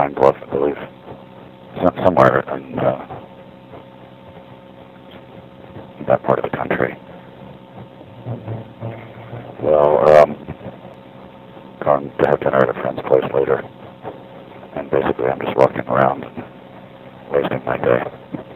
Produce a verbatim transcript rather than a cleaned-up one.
Pine Bluff, I believe. Some, somewhere in, uh, in that part of the country. Well, um, going to have dinner at a friend's place later. And basically I'm just walking around and wasting my day.